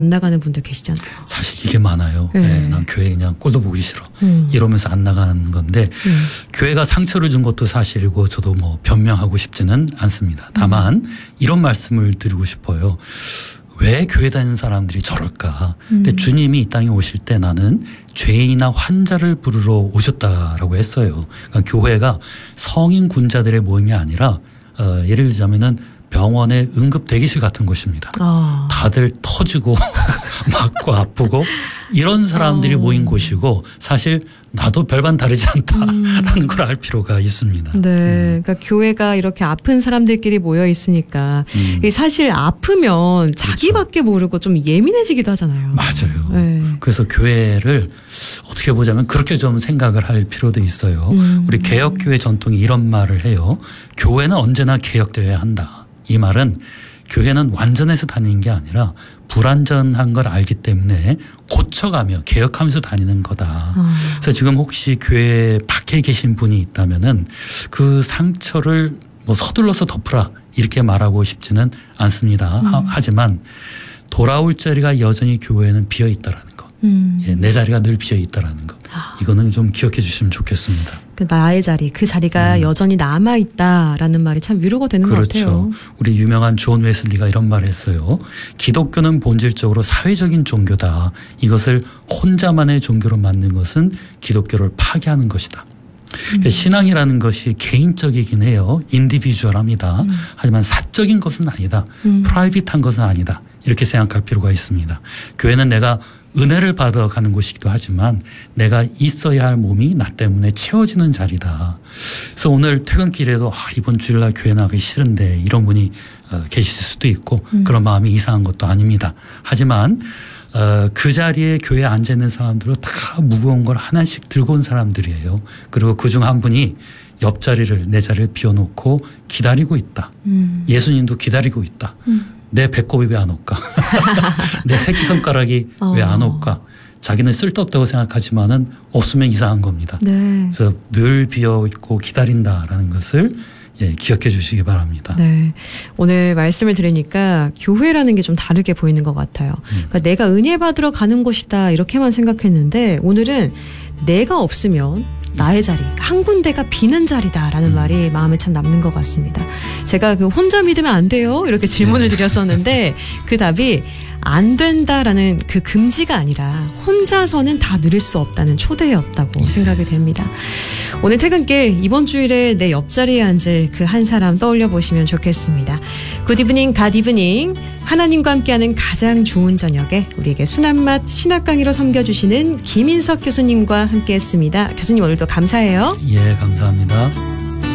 나가는 분들 계시잖아요. 사실 이게 많아요. 네, 난 교회 그냥 꼴도 보기 싫어. 이러면서 안 나가는 건데 교회가 상처를 준 것도 사실이고 저도 뭐 변명하고 싶지는 않습니다. 다만 이런 말씀을 드리고 싶어요. 왜 교회 다니는 사람들이 저럴까? 근데 주님이 이 땅에 오실 때 나는 죄인이나 환자를 부르러 오셨다라고 했어요. 그러니까 교회가 성인 군자들의 모임이 아니라 예를 들자면은 병원의 응급 대기실 같은 곳입니다. 다들 터지고 맞고 아프고 이런 사람들이 모인 곳이고 사실 나도 별반 다르지 않다라는 걸 알 필요가 있습니다. 네, 그러니까 교회가 이렇게 아픈 사람들끼리 모여 있으니까 사실 아프면 자기밖에 모르고 좀 예민해지기도 하잖아요. 맞아요. 네. 그래서 교회를 어떻게 보자면 그렇게 좀 생각을 할 필요도 있어요. 우리 개혁교회 전통이 이런 말을 해요. 교회는 언제나 개혁되어야 한다. 이 말은 교회는 완전해서 다니는 게 아니라 불완전한 걸 알기 때문에 고쳐가며 개혁하면서 다니는 거다. 그래서 지금 혹시 교회 밖에 계신 분이 있다면은 그 상처를 뭐 서둘러서 덮으라 이렇게 말하고 싶지는 않습니다. 하지만 돌아올 자리가 여전히 교회에는 비어 있다라는 것. 예, 내 자리가 늘 비어 있다라는 것. 이거는 좀 기억해 주시면 좋겠습니다. 그 나의 자리, 그 자리가 여전히 남아 있다라는 말이 참 위로가 되는 것 같아요. 그렇죠. 우리 유명한 존 웨슬리가 이런 말을 했어요. 기독교는 본질적으로 사회적인 종교다. 이것을 혼자만의 종교로 만든 것은 기독교를 파괴하는 것이다. 신앙이라는 것이 개인적이긴 해요. 인디비주얼합니다. 하지만 사적인 것은 아니다. 프라이빗한 것은 아니다. 이렇게 생각할 필요가 있습니다. 교회는 내가 은혜를 받아가는 곳이기도 하지만 내가 있어야 할 몸이 나 때문에 채워지는 자리다. 그래서 오늘 퇴근길에도 이번 주일날 교회 나가기 싫은데 이런 분이 계실 수도 있고 그런 마음이 이상한 것도 아닙니다. 하지만 그 자리에 교회에 앉아있는 사람들은 다 무거운 걸 하나씩 들고 온 사람들이에요. 그리고 그중 한 분이 옆자리를 내 자리를 비워놓고 기다리고 있다. 예수님도 기다리고 있다. 내 배꼽이 왜 안 올까? 내 새끼손가락이 왜 안 올까? 자기는 쓸데없다고 생각하지만은 없으면 이상한 겁니다. 네. 그래서 늘 비어있고 기다린다라는 것을 기억해 주시기 바랍니다. 네. 오늘 말씀을 들으니까 교회라는 게 좀 다르게 보이는 것 같아요. 그러니까 내가 은혜 받으러 가는 곳이다 이렇게만 생각했는데 오늘은 내가 없으면 나의 자리, 한 군데가 비는 자리다라는 말이 마음에 참 남는 것 같습니다. 제가 그 혼자 믿으면 안 돼요? 이렇게 질문을 드렸었는데 그 답이 안 된다라는 그 금지가 아니라 혼자서는 다 누릴 수 없다는 초대였다고 생각이 됩니다. 오늘 퇴근길 이번 주일에 내 옆자리에 앉을 그 한 사람 떠올려 보시면 좋겠습니다. 굿 이브닝, 갓 이브닝. 하나님과 함께하는 가장 좋은 저녁에 우리에게 순한맛 신학 강의로 섬겨주시는 김인석 교수님과 함께했습니다. 교수님 오늘도 감사해요. 예, 감사합니다.